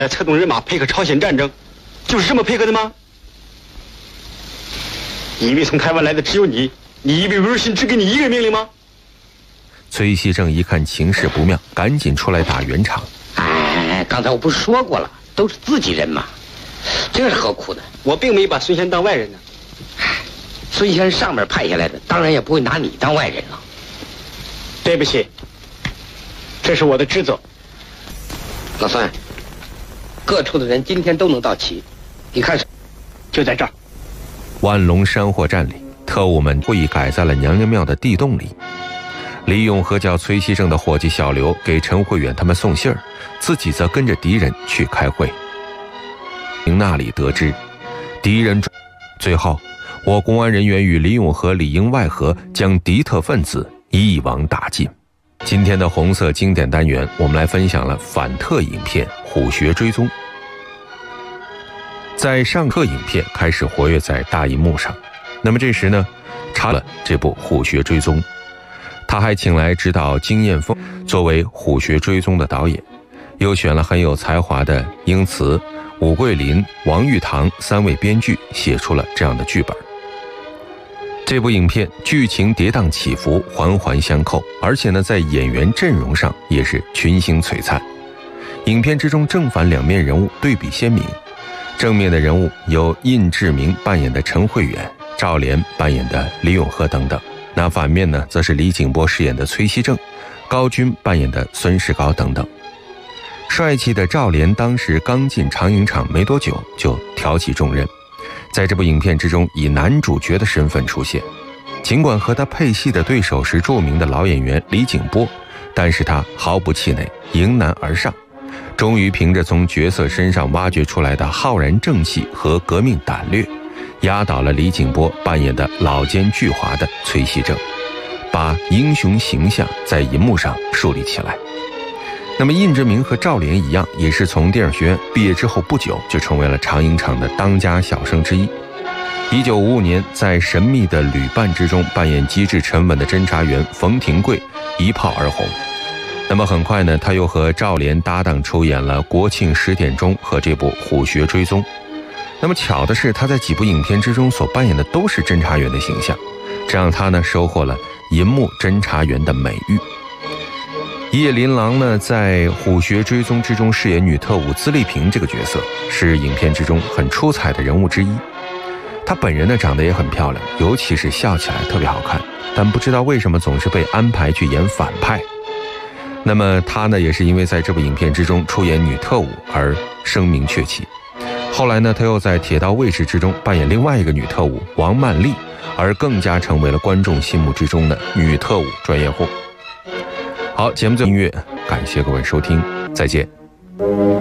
策动人马配合朝鲜战争，就是这么配合的吗？你以为从台湾来的只有你？你以为维新只给你一个人命令吗？ 崔锡正一看情势不妙，赶紧出来打圆场。 哎，刚才我不是说过了，都是自己人嘛，这是何苦的？ 我并没把孙贤当外人呢。 孙贤上面派下来的，当然也不会拿你当外人了。 对不起，这是我的职责。 老孙，各处的人今天都能到齐，你看， 就在这儿。 万隆山货站里，特务们故意改在了娘娘庙的地洞里。李永和叫崔锡正的伙计小刘给陈慧远他们送信儿，自己则跟着敌人去开会。从那里得知，敌人最后，我公安人员与李永和里应外合，将敌特分子一网打尽。今天的红色经典单元，我们来分享了反特影片《虎穴追踪》。在上特影片开始活跃在大银幕上，那么这时呢，插了这部《虎穴追踪》。他还请来指导金燕峰作为《虎穴追踪》的导演，又选了很有才华的英慈、武桂林、王玉堂3位编剧，写出了这样的剧本。这部影片剧情跌宕起伏，环环相扣，而且呢，在演员阵容上也是群星璀璨。影片之中正反两面人物对比鲜明，正面的人物有印志明扮演的陈慧远、赵莲扮演的李永和等等。那反面呢，则是李景波饰演的崔锡正，高军扮演的孙世高等等。帅气的赵莲当时刚进长影厂没多久，就挑起重任，在这部影片之中以男主角的身份出现。尽管和他配戏的对手是著名的老演员李景波，但是他毫不气馁，迎难而上，终于凭着从角色身上挖掘出来的浩然正气和革命胆略，压倒了李景波扮演的老奸巨猾的崔锡正，把英雄形象在银幕上树立起来。那么印志明和赵莲一样，也是从电影学院毕业之后不久就成为了长影厂的当家小生之一。1955年，在《神秘的旅伴》之中扮演机智沉稳的侦查员冯廷贵，一炮而红。那么很快呢，他又和赵莲搭档出演了《国庆10点钟》和这部《虎穴追踪》。那么巧的是，他在几部影片之中所扮演的都是侦查员的形象，这让他呢收获了银幕侦查员的美誉。叶琳琅呢，在《虎穴追踪》之中饰演女特务资丽萍这个角色，是影片之中很出彩的人物之一。她本人呢长得也很漂亮，尤其是笑起来特别好看，但不知道为什么总是被安排去演反派。那么她呢，也是因为在这部影片之中出演女特务而声名鹊起。后来呢，她又在《铁道卫士》之中扮演另外一个女特务王曼丽，而更加成为了观众心目之中的女特务专业户。好，节目最后音乐，感谢各位收听，再见。